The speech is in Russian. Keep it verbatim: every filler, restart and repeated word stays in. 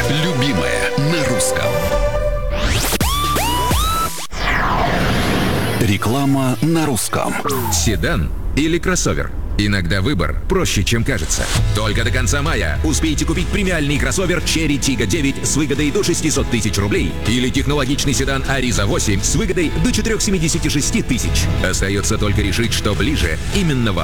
Любимое на русском. Реклама на русском. Седан или кроссовер? Иногда выбор проще, чем кажется. Только до конца мая успейте купить премиальный кроссовер Cherry Tiggo девять с выгодой до шестисот тысяч рублей или технологичный седан Ariza восемь с выгодой до четырехсот семидесяти шести тысяч. Остается только решить, что ближе именно вам.